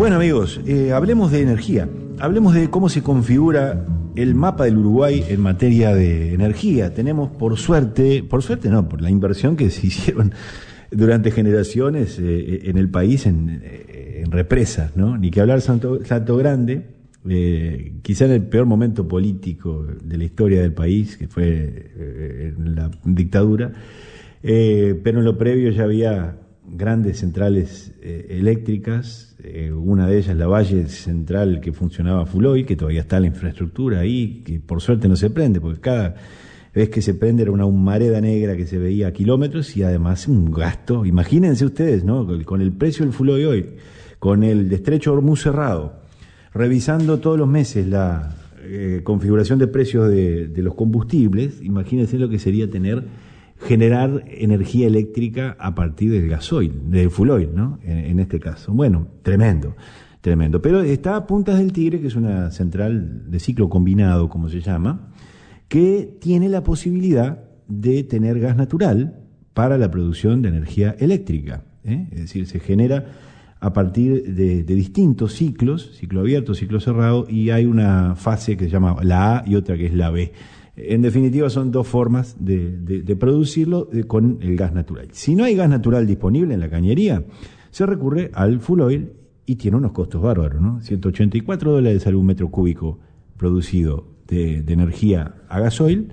Bueno, amigos, hablemos de energía, hablemos de cómo se configura el mapa del Uruguay en materia de energía. Tenemos, por suerte no, por la inversión que se hicieron durante generaciones en el país en represas, ¿no? Ni que hablar Salto Grande, quizá en el peor momento político de la historia del país, que fue en la dictadura, pero en lo previo ya había grandes centrales eléctricas, una de ellas la Valle Central, que funcionaba full oil, que todavía está la infraestructura ahí, que por suerte no se prende, porque cada vez que se prende era una humareda negra que se veía a kilómetros, y además un gasto. Imagínense ustedes, ¿no? Con el precio del full oil hoy, con el estrecho Hormuz cerrado, revisando todos los meses la configuración de precios de los combustibles, imagínense lo que sería generar energía eléctrica a partir del gasoil, del full oil, ¿no? En este caso. Bueno, tremendo. Pero está Puntas del Tigre, que es una central de ciclo combinado, como se llama, que tiene la posibilidad de tener gas natural para la producción de energía eléctrica, ¿eh? Es decir, se genera a partir de distintos ciclos, ciclo abierto, ciclo cerrado, y hay una fase que se llama la A y otra que es la B. En definitiva, son dos formas de producirlo con el gas natural. Si no hay gas natural disponible en la cañería, se recurre al full oil y tiene unos costos bárbaros, ¿no? $184 sale un metro cúbico producido de energía a gasoil.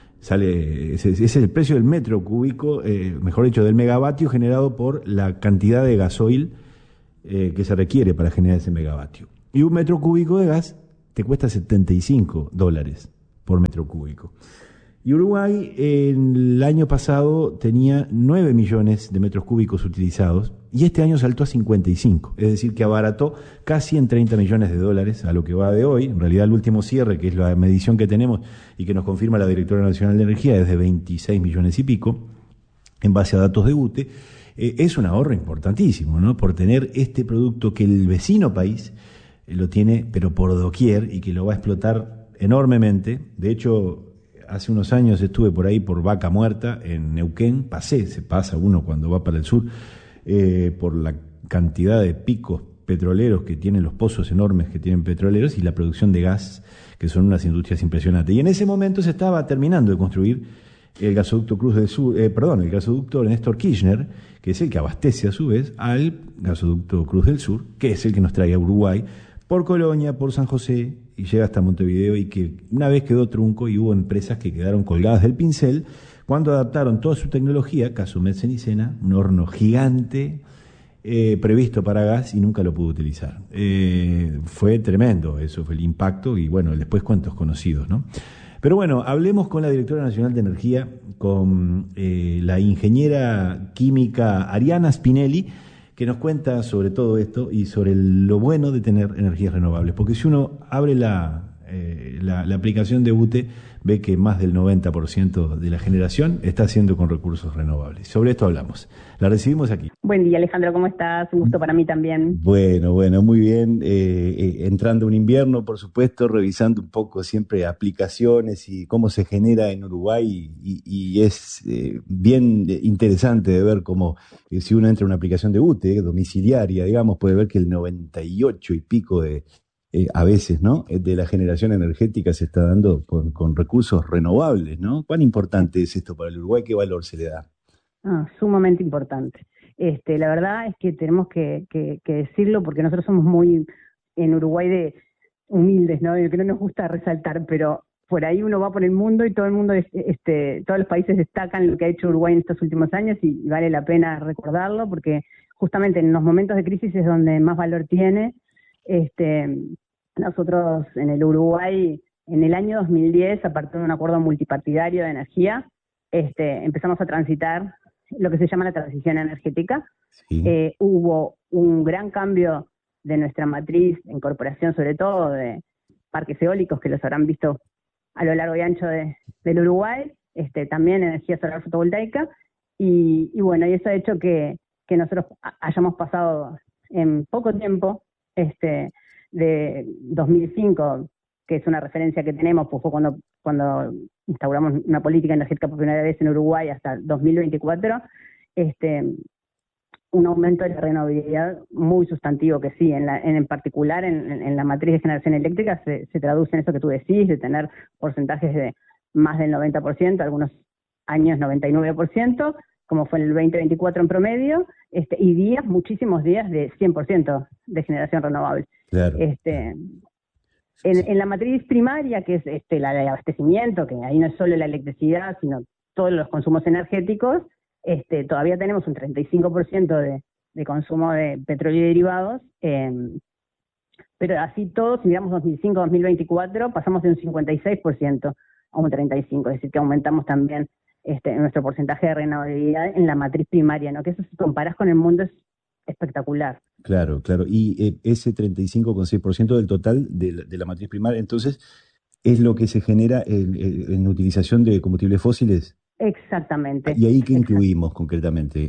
Ese es el precio del metro cúbico, mejor dicho, del megavatio generado por la cantidad de gasoil que se requiere para generar ese megavatio. Y un metro cúbico de gas te cuesta $75 por metro cúbico. Y Uruguay en el año pasado tenía 9 millones de metros cúbicos utilizados y este año saltó a 55, es decir, que abarató casi en $30 millones a lo que va de hoy. En realidad el último cierre, que es la medición que tenemos y que nos confirma la Directora Nacional de Energía, es de 26 millones y pico, en base a datos de UTE. Es un ahorro importantísimo, ¿no? Por tener este producto que el vecino país lo tiene, pero por doquier, y que lo va a explotar enormemente. De hecho, hace unos años estuve por ahí por Vaca Muerta, en Neuquén, se pasa uno cuando va para el sur, por la cantidad de picos petroleros que tienen, los pozos enormes que tienen petroleros y la producción de gas, que son unas industrias impresionantes. Y en ese momento se estaba terminando de construir el gasoducto el gasoducto Néstor Kirchner, que es el que abastece a su vez al gasoducto Cruz del Sur, que es el que nos trae a Uruguay por Colonia, por San José, y llega hasta Montevideo, y que una vez quedó trunco y hubo empresas que quedaron colgadas del pincel cuando adaptaron toda su tecnología, caso Med-Cenicena, un horno gigante previsto para gas y nunca lo pudo utilizar. Fue tremendo, eso fue el impacto, y bueno, después cuentos conocidos, ¿no? Pero bueno, hablemos con la Directora Nacional de Energía, con la ingeniera química Ariana Spinelli, que nos cuenta sobre todo esto y sobre lo bueno de tener energías renovables. Porque si uno abre la aplicación de UTE, ve que más del 90% de la generación está haciendo con recursos renovables. Sobre esto hablamos. La recibimos aquí. Buen día, Alejandro, ¿cómo estás? Un gusto para mí también. Bueno, muy bien. Entrando un invierno, por supuesto, revisando un poco siempre aplicaciones y cómo se genera en Uruguay, y es bien interesante de ver cómo, si uno entra en una aplicación de UTE, domiciliaria, digamos, puede ver que el 98 y pico a veces, ¿no?, de la generación energética se está dando con recursos renovables, ¿no? ¿Cuán importante es esto para el Uruguay? ¿Qué valor se le da? Sumamente importante. La verdad es que tenemos que decirlo, porque nosotros somos muy, en Uruguay, de humildes, ¿no? Que no nos gusta resaltar, pero por ahí uno va por el mundo y todo el mundo, todos los países destacan lo que ha hecho Uruguay en estos últimos años, y vale la pena recordarlo, porque justamente en los momentos de crisis es donde más valor tiene. Nosotros en el Uruguay, en el año 2010, a partir de un acuerdo multipartidario de energía, empezamos a transitar lo que se llama la transición energética. Sí. Hubo un gran cambio de nuestra matriz, incorporación sobre todo de parques eólicos, que los habrán visto a lo largo y ancho del Uruguay, también energía solar fotovoltaica, y bueno, y eso ha hecho que nosotros hayamos pasado en poco tiempo, de 2005, que es una referencia que tenemos, pues fue cuando instauramos una política energética por primera vez en Uruguay, hasta 2024, un aumento de la renovabilidad muy sustantivo que sí, en particular en la matriz de generación eléctrica se traduce en eso que tú decís, de tener porcentajes de más del 90%, algunos años 99%, como fue en el 2024 en promedio, y días, muchísimos días de 100% de generación renovable. Claro, claro. Sí, En la matriz primaria, que es la de abastecimiento, que ahí no es solo la electricidad, sino todos los consumos energéticos, todavía tenemos un 35% de consumo de petróleo y derivados, pero así todos, si miramos 2005-2024, pasamos de un 56% a un 35%, es decir, que aumentamos también nuestro porcentaje de renovabilidad en la matriz primaria, ¿no? Que eso si comparás con el mundo es espectacular. claro, claro. Y ese 35,6% del total de la matriz primaria, entonces, es lo que se genera en utilización de combustibles fósiles. Exactamente, ¿Y ahí qué exactamente. incluimos concretamente?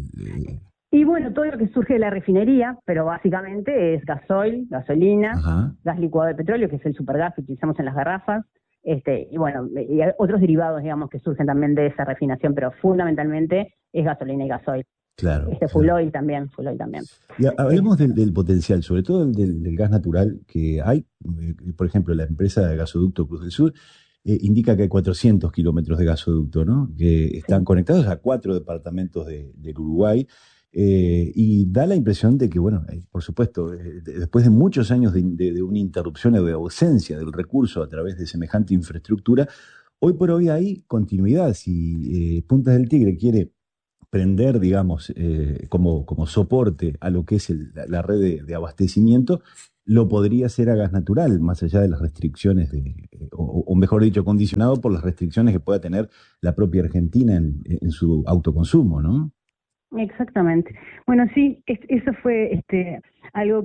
Y bueno, todo lo que surge de la refinería, pero básicamente es gasoil, gasolina, Ajá, gas licuado de petróleo, que es el supergas que utilizamos en las garrafas, y bueno, y hay otros derivados, digamos, que surgen también de esa refinación, pero fundamentalmente es gasolina y gasoil. claro, Full claro. oil también, full oil también. Y Eh, hablemos del potencial, sobre todo del gas natural que hay. Por ejemplo, la empresa de gasoducto Cruz del Sur indica que hay 400 kilómetros de gasoducto, ¿no? Que están sí, conectados a 4 departamentos del Uruguay. Y da la impresión de que, bueno, por supuesto, después de muchos años de una interrupción o de ausencia del recurso a través de semejante infraestructura, hoy por hoy hay continuidad. Si Puntas del Tigre quiere prender, digamos, como soporte a lo que es la red de abastecimiento, lo podría hacer a gas natural, más allá de las restricciones o mejor dicho, condicionado por las restricciones que pueda tener la propia Argentina en su autoconsumo, ¿no? exactamente. Bueno, sí, eso fue algo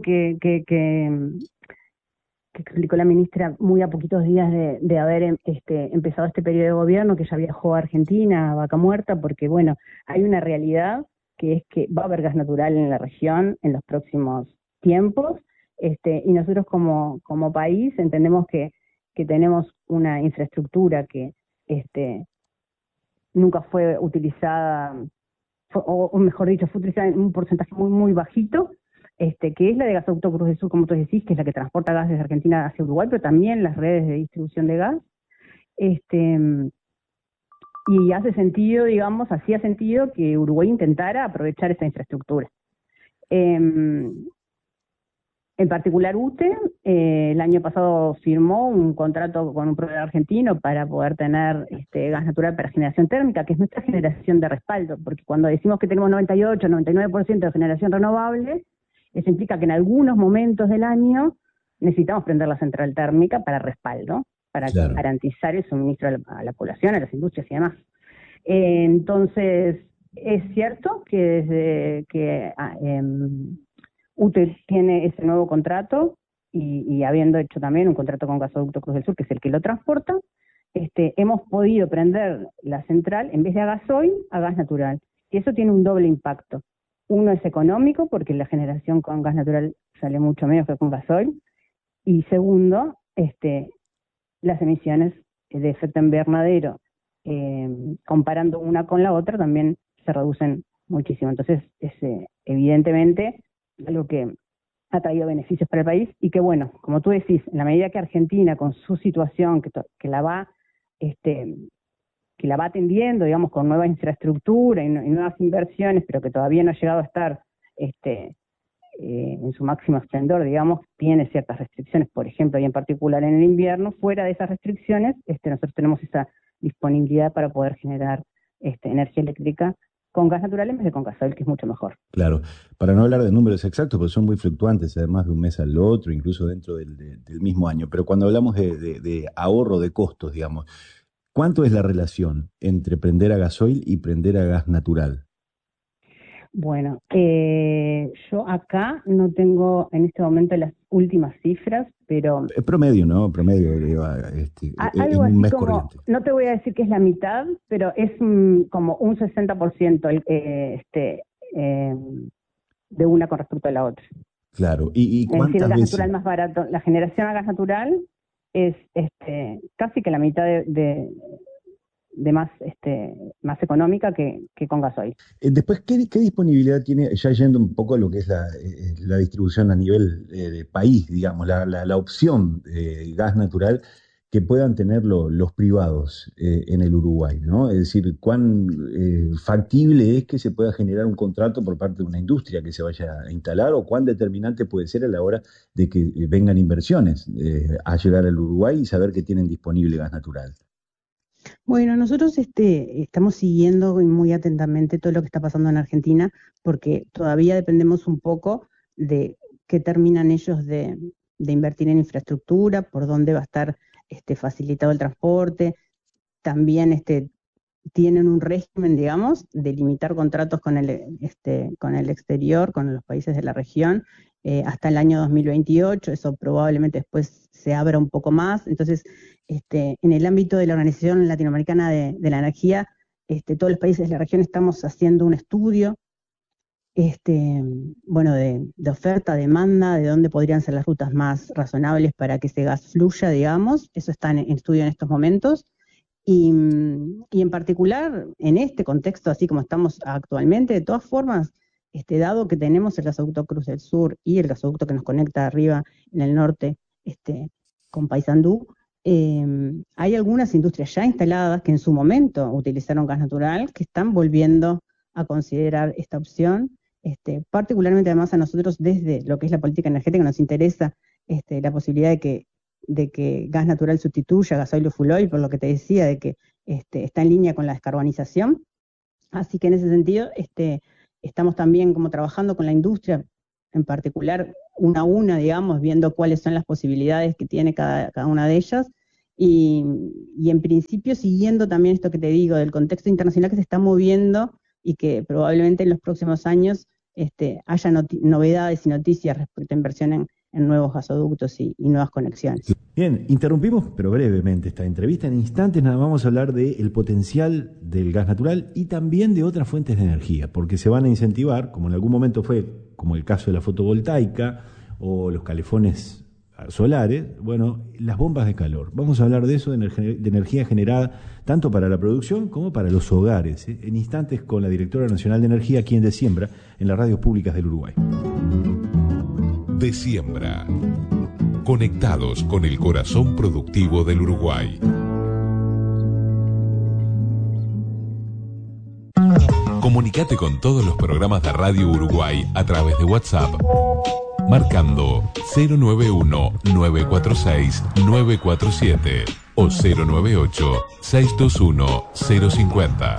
que explicó la ministra muy a poquitos días de haber empezado este periodo de gobierno, que ya viajó a Argentina, a Vaca Muerta, porque bueno, hay una realidad que es que va a haber gas natural en la región en los próximos tiempos, y nosotros como país entendemos que tenemos una infraestructura que nunca fue utilizada, o mejor dicho, fue utilizada en un porcentaje muy bajito, que es la de Gasoducto Cruz del Sur, como tú decís, que es la que transporta gas desde Argentina hacia Uruguay, pero también las redes de distribución de gas. Este, y hace sentido, digamos, hacía sentido que Uruguay intentara aprovechar esa infraestructura. En particular, UTE, el año pasado firmó un contrato con un proveedor argentino para poder tener gas natural para generación térmica, que es nuestra generación de respaldo, porque cuando decimos que tenemos 98, 99% de generación renovable, eso implica que en algunos momentos del año necesitamos prender la central térmica para respaldo, para Claro. garantizar el suministro a la población, a las industrias y demás. Entonces, es cierto que desde que UTE tiene ese nuevo contrato y habiendo hecho también un contrato con Gasoducto Cruz del Sur, que es el que lo transporta, hemos podido prender la central en vez de a gasoil, a gas natural. Y eso tiene un doble impacto. Uno es económico, porque la generación con gas natural sale mucho menos que con gasoil. Y segundo, las emisiones de efecto invernadero, comparando una con la otra, también se reducen muchísimo. Entonces, es evidentemente algo que ha traído beneficios para el país y que, bueno, como tú decís, en la medida que Argentina, con su situación, que la va que la va atendiendo, digamos, con nueva infraestructura y nuevas inversiones, pero que todavía no ha llegado a estar en su máximo esplendor, digamos, tiene ciertas restricciones, por ejemplo, y en particular en el invierno. Fuera de esas restricciones, nosotros tenemos esa disponibilidad para poder generar energía eléctrica con gas natural en vez de con gasoil, que es mucho mejor. Claro, para no hablar de números exactos, porque son muy fluctuantes, además de un mes al otro, incluso dentro del mismo año. Pero cuando hablamos de ahorro de costos, digamos, ¿cuánto es la relación entre prender a gasoil y prender a gas natural? Bueno, yo acá no tengo en este momento las últimas cifras, pero Promedio, ¿no? Promedio, algo en un así mes como, corriente. no te voy a decir que es la mitad, pero es como un 60% eh, de una con respecto a la otra. Claro. ¿Y Es decir, el cuántas gas veces? natural más barato, la generación a gas natural es casi que la mitad más económica que con gasoil. Después, ¿qué disponibilidad tiene, ya yendo un poco a lo que es la distribución a nivel de país, digamos, la opción de gas natural que puedan tener los privados en el Uruguay, ¿no? Es decir, cuán factible es que se pueda generar un contrato por parte de una industria que se vaya a instalar, o cuán determinante puede ser a la hora de que vengan inversiones a llegar al Uruguay y saber que tienen disponible gas natural. Bueno, nosotros estamos siguiendo muy atentamente todo lo que está pasando en Argentina, porque todavía dependemos un poco de qué terminan ellos de invertir en infraestructura, por dónde va a estar facilitado el transporte. También tienen un régimen, digamos, de limitar contratos con el exterior, con los países de la región, hasta el año 2028. Eso probablemente después se abra un poco más. Entonces, en el ámbito de la Organización Latinoamericana de la Energía, todos los países de la región estamos haciendo un estudio de oferta, demanda, de dónde podrían ser las rutas más razonables para que ese gas fluya, digamos. Eso está en estudio en estos momentos. Y en particular, en este contexto, así como estamos actualmente, de todas formas, dado que tenemos el gasoducto Cruz del Sur y el gasoducto que nos conecta arriba en el norte con Paysandú, hay algunas industrias ya instaladas que en su momento utilizaron gas natural, que están volviendo a considerar esta opción. Particularmente además a nosotros, desde lo que es la política energética, nos interesa la posibilidad de que gas natural sustituya gasoil o fuel oil, por lo que te decía, de que está en línea con la descarbonización. Así que en ese sentido estamos también como trabajando con la industria, en particular una a una, digamos, viendo cuáles son las posibilidades que tiene cada una de ellas, y en principio siguiendo también esto que te digo, del contexto internacional que se está moviendo y que probablemente en los próximos años haya novedades y noticias respecto a inversión en nuevos gasoductos y nuevas conexiones. Bien, interrumpimos, pero brevemente, esta entrevista. En instantes nada más vamos a hablar del potencial del gas natural y también de otras fuentes de energía, porque se van a incentivar, como en algún momento fue, como el caso de la fotovoltaica o los calefones solares, las bombas de calor. Vamos a hablar de eso, de energía generada tanto para la producción como para los hogares. En instantes con la directora nacional de energía aquí en Desiembra, en las radios públicas del Uruguay. Desiembra. Conectados con el corazón productivo del Uruguay. Comunicate con todos los programas de Radio Uruguay a través de WhatsApp, marcando 091-946-947 o 098-621-050.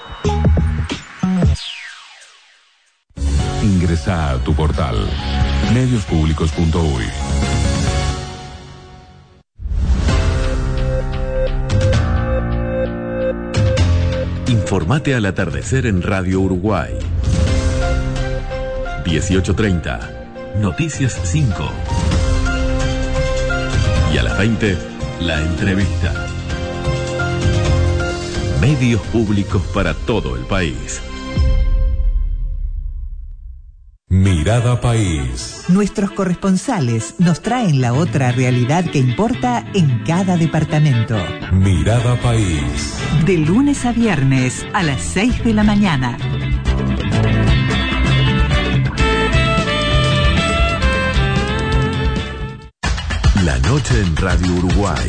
Ingresa a tu portal mediospublicos.uy. Informate al atardecer en Radio Uruguay. 18:30, Noticias 5. Y a las 20, la entrevista. Medios públicos para todo el país. Mirada País. Nuestros corresponsales nos traen la otra realidad que importa en cada departamento. Mirada País. De lunes a viernes a las 6 de la mañana. La noche en Radio Uruguay.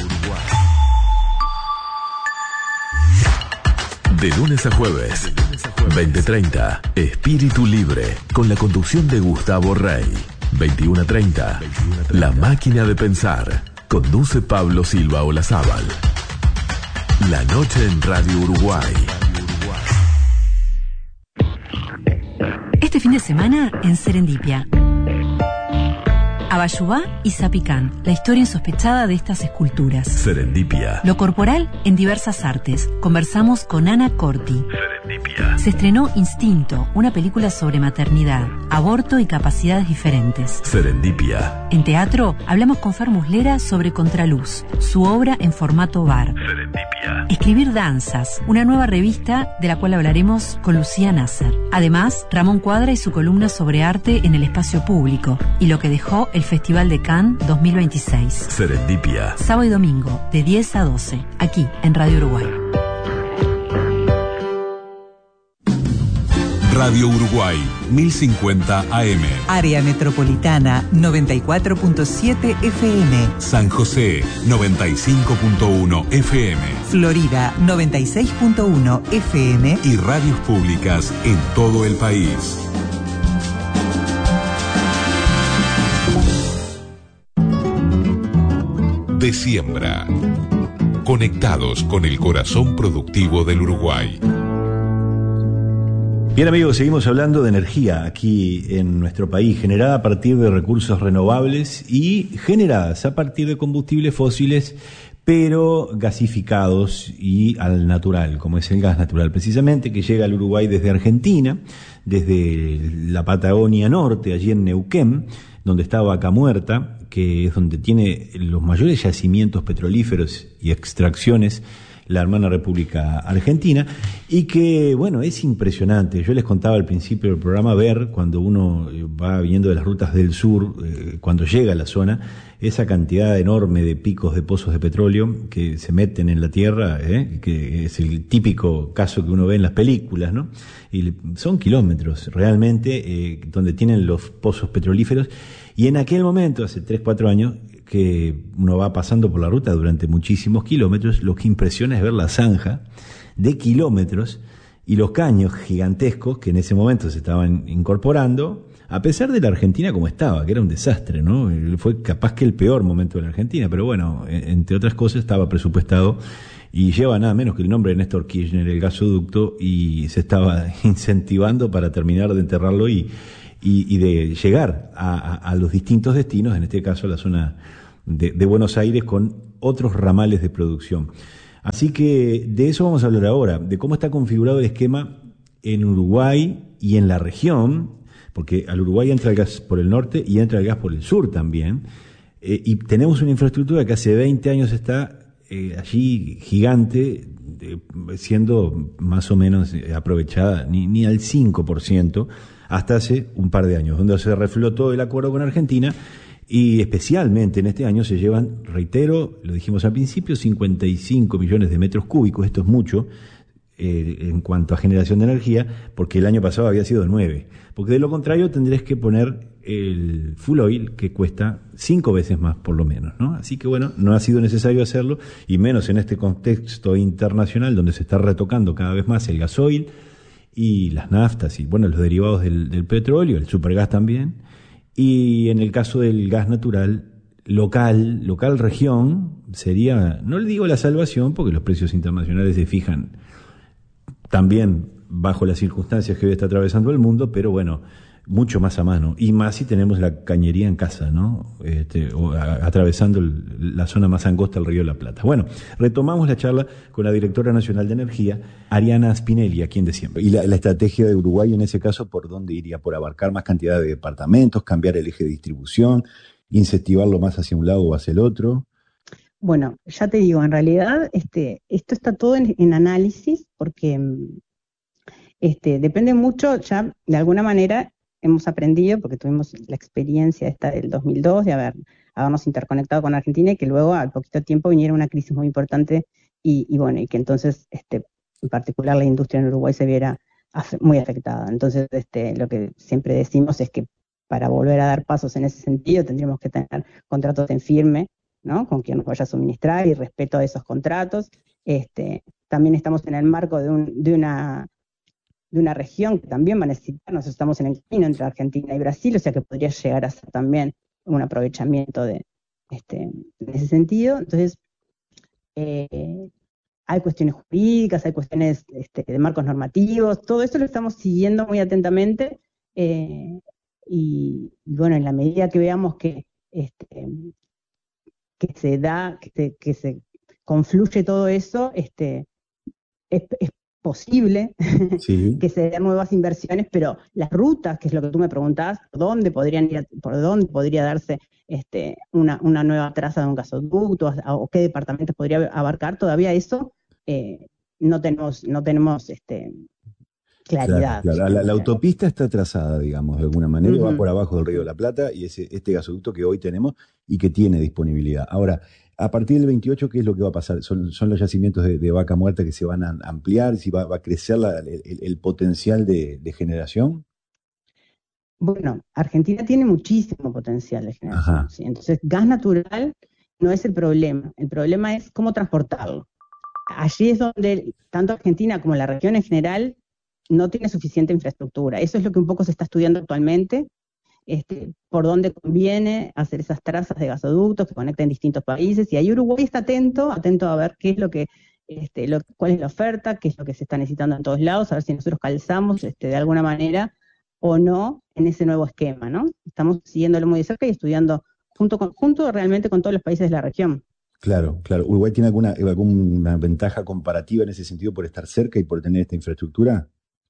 De lunes a jueves, 20:30, Espíritu Libre, con la conducción de Gustavo Rey. 21:30, La Máquina de Pensar, conduce Pablo Silva Olazábal. La noche en Radio Uruguay. Este fin de semana en Serendipia. Abayubá y Zapicán, la historia insospechada de estas esculturas. Serendipia. Lo corporal en diversas artes. Conversamos con Ana Corti. Serendipia. Se estrenó Instinto, una película sobre maternidad, aborto y capacidades diferentes. Serendipia. En teatro hablamos con Fer Muslera sobre Contraluz, su obra en formato bar. Serendipia. Escribir danzas, una nueva revista de la cual hablaremos con Lucía Nasser. Además, Ramón Cuadra y su columna sobre arte en el espacio público y lo que dejó el Festival de Cannes 2026. Serendipia. Sábado y domingo, de 10 a 12, aquí en Radio Uruguay. Radio Uruguay, 1050 AM. Área metropolitana 94.7 FM. San José, 95.1 FM. Florida 96.1 FM. Y radios públicas en todo el país. De Siembra. Conectados con el corazón productivo del Uruguay. Bien amigos, seguimos hablando de energía aquí en nuestro país, generada a partir de recursos renovables y generadas a partir de combustibles fósiles, pero gasificados y al natural, como es el gas natural precisamente, que llega al Uruguay desde Argentina, desde la Patagonia Norte, allí en Neuquén, donde está Vaca Muerta, que es donde tiene los mayores yacimientos petrolíferos y extracciones la hermana República Argentina, y que, bueno, es impresionante. Yo les contaba al principio del programa ver, cuando uno va viniendo de las rutas del sur, cuando llega a la zona, esa cantidad enorme de picos de pozos de petróleo que se meten en la tierra, que es el típico caso que uno ve en las películas, ¿no? Y son kilómetros realmente donde tienen los pozos petrolíferos, y en aquel momento, hace 3-4 años, que uno va pasando por la ruta durante muchísimos kilómetros, lo que impresiona es ver la zanja de kilómetros y los caños gigantescos que en ese momento se estaban incorporando, a pesar de la Argentina como estaba, que era un desastre, ¿no? Fue capaz que el peor momento de la Argentina, pero bueno, entre otras cosas estaba presupuestado y lleva nada menos que el nombre de Néstor Kirchner, el gasoducto, y se estaba incentivando para terminar de enterrarlo y de llegar a los distintos destinos, en este caso a la zona de Buenos Aires, con otros ramales de producción. Así que de eso vamos a hablar ahora, de cómo está configurado el esquema en Uruguay y en la región, porque al Uruguay entra el gas por el norte y entra el gas por el sur también, y tenemos una infraestructura que hace 20 años está allí gigante, siendo más o menos aprovechada ni al 5%, hasta hace un par de años, donde se reflotó el acuerdo con Argentina, y especialmente en este año se llevan, reitero, lo dijimos al principio, 55 millones de metros cúbicos. Esto es mucho en cuanto a generación de energía, porque el año pasado había sido 9. Porque de lo contrario tendrías que poner el full oil, que cuesta 5 veces más por lo menos, ¿no? Así que bueno, no ha sido necesario hacerlo, y menos en este contexto internacional donde se está retocando cada vez más el gasoil y las naftas y bueno, los derivados del petróleo, el supergas también. Y en el caso del gas natural, local región, sería, no le digo la salvación, porque los precios internacionales se fijan también bajo las circunstancias que hoy está atravesando el mundo, pero bueno, mucho más a mano, y más si tenemos la cañería en casa, ¿no? Atravesando la zona más angosta del Río de la Plata. Bueno, retomamos la charla con la directora nacional de energía, Ariana Spinelli, aquí en De Siembra. Y la estrategia de Uruguay en ese caso, ¿por dónde iría? ¿Por abarcar más cantidad de departamentos, cambiar el eje de distribución, incentivarlo más hacia un lado o hacia el otro? Bueno, ya te digo, en realidad esto está todo en análisis, porque depende mucho, ya de alguna manera hemos aprendido, porque tuvimos la experiencia esta del 2002 de habernos interconectado con Argentina, y que luego al poquito tiempo viniera una crisis muy importante y bueno, y que entonces en particular la industria en Uruguay se viera muy afectada. Entonces lo que siempre decimos es que para volver a dar pasos en ese sentido tendríamos que tener contratos en firme, ¿no? Con quien nos vaya a suministrar, y respeto a esos contratos. También estamos en el marco de una región que también va a necesitarnos. Estamos en el camino entre Argentina y Brasil, o sea que podría llegar a ser también un aprovechamiento en ese sentido. Entonces, hay cuestiones jurídicas, hay cuestiones de marcos normativos, todo eso lo estamos siguiendo muy atentamente, y bueno, en la medida que veamos que se confluye todo eso, es posible sí, que se den nuevas inversiones, pero las rutas, que es lo que tú me preguntabas, ¿por dónde podría darse una nueva traza de un gasoducto, o qué departamentos podría abarcar? Todavía eso no tenemos claridad. Claro. La autopista está trazada, digamos, de alguna manera, va por abajo del Río de la Plata, y este gasoducto que hoy tenemos y que tiene disponibilidad. Ahora, A partir del 28, ¿qué es lo que va a pasar? ¿Son los yacimientos de Vaca Muerta que se van a ampliar? ¿Si va a crecer el potencial de generación? Bueno, Argentina tiene muchísimo potencial de generación, Ajá, ¿sí? Entonces, gas natural no es el problema es cómo transportarlo. Allí es donde tanto Argentina como la región en general no tiene suficiente infraestructura. Eso es lo que un poco se está estudiando actualmente, por dónde conviene hacer esas trazas de gasoductos que conecten distintos países, y ahí Uruguay está atento a ver qué es lo que, cuál es la oferta, qué es lo que se está necesitando en todos lados, a ver si nosotros calzamos de alguna manera o no en ese nuevo esquema, ¿no? Estamos siguiéndolo muy de cerca y estudiando junto realmente con todos los países de la región. claro, claro. ¿Uruguay tiene alguna ventaja comparativa en ese sentido por estar cerca y por tener esta infraestructura?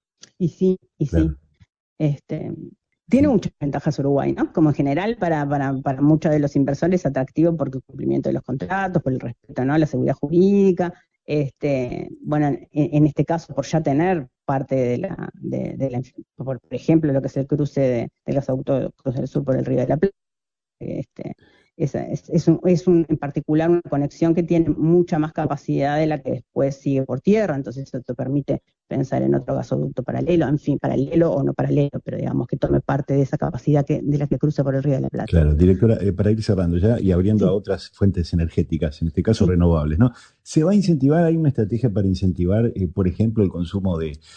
Y Claro, sí, este, tiene sí, muchas ventajas Uruguay, ¿no? Como en general para muchos de los inversores atractivo por el cumplimiento de los contratos, por el respeto, ¿no?, a la seguridad jurídica, bueno, en este caso por ya tener parte por ejemplo, lo que es el cruce del gasoducto Cruz del Sur por el Río de la Plata. Este, en particular una conexión que tiene mucha más capacidad de la que después sigue por tierra, entonces eso te permite pensar en otro gasoducto paralelo, en fin, paralelo o no paralelo, pero digamos que tome parte de esa capacidad de la que cruza por el Río de la Plata. claro. Directora, para ir cerrando ya y abriendo a Sí, otras fuentes energéticas, en este caso sí. renovables, ¿no? ¿Se va a incentivar, hay una estrategia para incentivar, por ejemplo, el consumo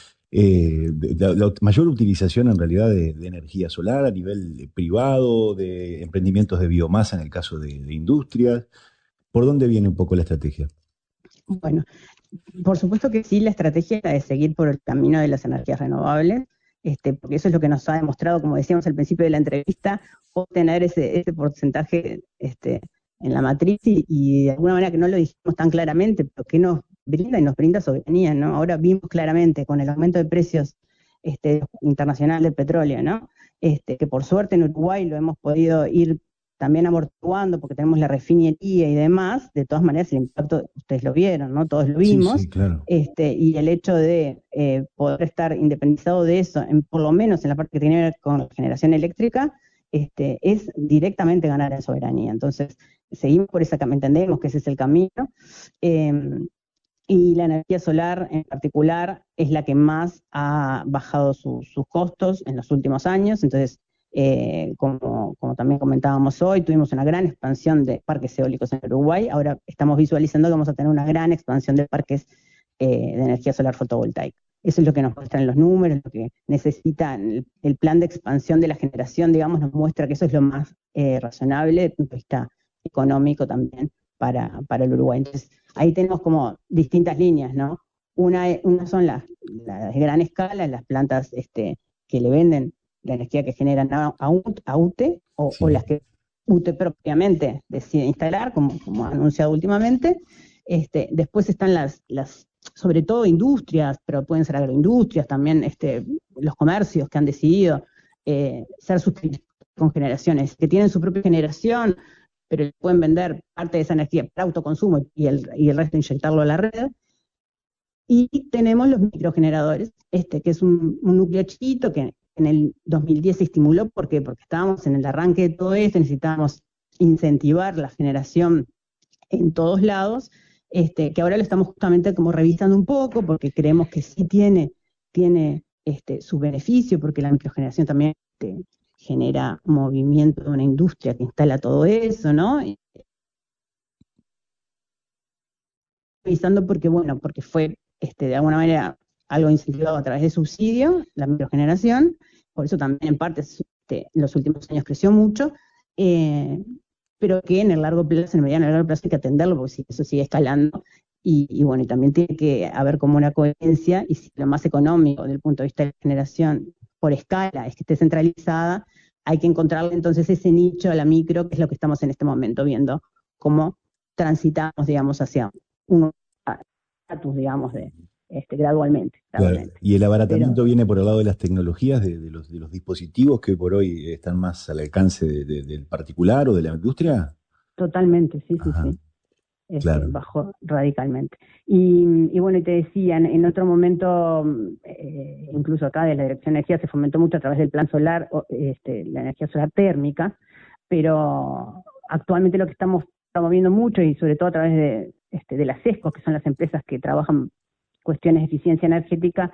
de la mayor utilización en realidad de energía solar a nivel privado, de emprendimientos de biomasa en el caso de industrias? ¿Por dónde viene un poco la estrategia? Bueno, por supuesto que sí, la estrategia es la de seguir por el camino de las energías renovables, porque eso es lo que nos ha demostrado, como decíamos al principio de la entrevista, obtener ese porcentaje en la matriz y de alguna manera que no lo dijimos tan claramente, pero que nos brinda y nos brinda soberanía, ¿no? Ahora vimos claramente con el aumento de precios internacional del petróleo, ¿no? Que por suerte en Uruguay lo hemos podido ir también amortiguando porque tenemos la refinería y demás. De todas maneras el impacto ustedes lo vieron, ¿no? Todos lo Sí, sí, vimos, claro. y el hecho de poder estar independizado de eso, por lo menos en la parte que tiene que ver con la generación eléctrica, es directamente ganar en soberanía. Entonces, seguimos por esa camino, entendemos que ese es el camino, eh, y la energía solar en particular es la que más ha bajado sus costos en los últimos años. Entonces, como también comentábamos hoy, tuvimos una gran expansión de parques eólicos en Uruguay. Ahora estamos visualizando que vamos a tener una gran expansión de parques de energía solar fotovoltaica. Eso es lo que nos muestran los números, lo que necesitan. El plan de expansión de la generación, digamos, nos muestra que eso es lo más razonable desde el punto de vista económico también para el Uruguay. Entonces, ahí tenemos como distintas líneas, ¿no? Una son las de gran escala, las plantas que le venden la energía que generan a UTE, o Sí. las que UTE propiamente decide instalar, como ha anunciado últimamente. Después están sobre todo industrias, pero pueden ser agroindustrias también, los comercios que han decidido ser suscriptores con generaciones, que tienen su propia generación, pero pueden vender parte de esa energía para autoconsumo y el resto inyectarlo a la red. Y tenemos los microgeneradores, que es un núcleo chiquito que en el 2010 se estimuló. ¿Por qué? Porque estábamos en el arranque de todo esto, necesitábamos incentivar la generación en todos lados, que ahora lo estamos justamente como revisando un poco, porque creemos que sí tiene su beneficio, porque la microgeneración también genera movimiento de una industria que instala todo eso, ¿no? Revisando porque fue de alguna manera algo incentivado a través de subsidio, la microgeneración, por eso también en parte en los últimos años creció mucho, pero que en el largo plazo, en el mediano y largo plazo hay que atenderlo, porque si eso sigue escalando, y bueno, y también tiene que haber como una coherencia, y si lo más económico desde el punto de vista de la generación por escala es que esté centralizada, hay que encontrarle entonces ese nicho a la micro, que es lo que estamos en este momento viendo, cómo transitamos, digamos, hacia un estatus, digamos, gradualmente, Claro. gradualmente. Y el Pero abaratamiento viene por el lado de las tecnologías, de los dispositivos que por hoy están más al alcance del particular o de la industria. totalmente, sí, sí, Ajá, sí. claro. Bajó radicalmente. Y bueno, y te decía, en otro momento, incluso acá de la Dirección de Energía se fomentó mucho a través del plan solar, la energía solar térmica, pero actualmente lo que estamos estamos viendo mucho, y sobre todo a través de las ESCOs, que son las empresas que trabajan cuestiones de eficiencia energética,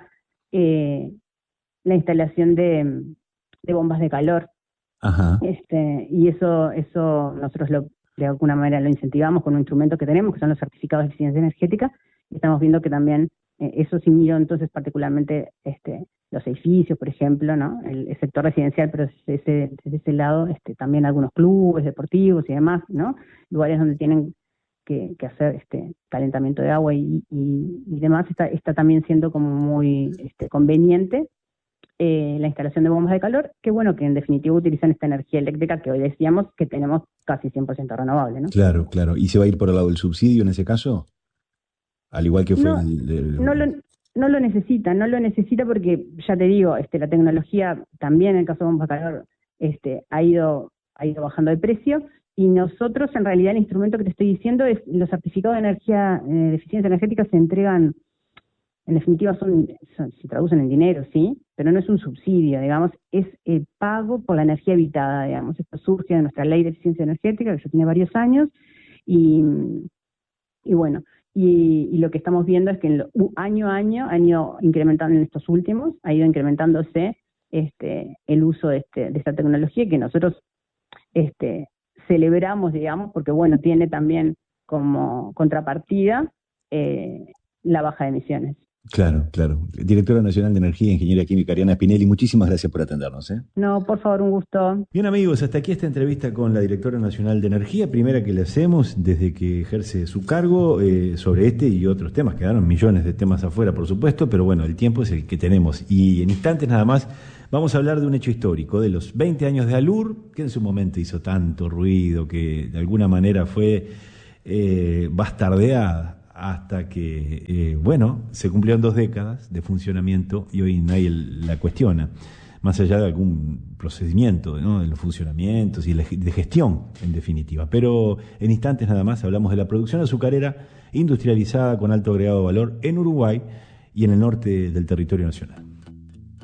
la instalación de bombas de calor. Ajá. Y eso nosotros de alguna manera lo incentivamos con un instrumento que tenemos, que son los certificados de eficiencia energética, y estamos viendo que también eso sí miró entonces particularmente los edificios, por ejemplo, ¿no? El sector residencial, pero desde ese lado también algunos clubes deportivos y demás, ¿no? Lugares donde tienen que hacer calentamiento de agua y demás, está también siendo como muy conveniente la instalación de bombas de calor, que bueno, que en definitiva utilizan esta energía eléctrica que hoy decíamos que tenemos casi 100% renovable, ¿no? Claro, claro. ¿Y se va a ir por el lado del subsidio en ese caso? Al igual que fue No lo necesita porque, ya te digo, la tecnología también en el caso de bombas de calor ha ido bajando de precio, y nosotros en realidad el instrumento que te estoy diciendo es los certificados de energía de eficiencia energética se entregan, en definitiva se traducen en dinero, sí, pero no es un subsidio, digamos, es el pago por la energía evitada, digamos. Esto surge de nuestra ley de eficiencia energética, que ya tiene varios años, y bueno, y lo que estamos viendo es que año a año han ido incrementando en estos últimos, ha ido incrementándose el uso de esta tecnología, que nosotros celebramos, digamos, porque bueno, tiene también como contrapartida la baja de emisiones. Claro, claro. Directora Nacional de Energía e Ingeniería Química, Ariana Spinelli, muchísimas gracias por atendernos. No, por favor, un gusto. Bien, amigos, hasta aquí esta entrevista con la Directora Nacional de Energía, primera que le hacemos desde que ejerce su cargo sobre este y otros temas. Quedaron millones de temas afuera, por supuesto, pero bueno, el tiempo es el que tenemos. Y en instantes nada más vamos a hablar de un hecho histórico, de los 20 años de ALUR, que en su momento hizo tanto ruido, que de alguna manera fue bastardeada, hasta que, se cumplieron 2 décadas de funcionamiento y hoy nadie la cuestiona, más allá de algún procedimiento, ¿no?, de los funcionamientos y de gestión, en definitiva. Pero en instantes nada más hablamos de la producción azucarera industrializada con alto agregado de valor en Uruguay y en el norte del territorio nacional.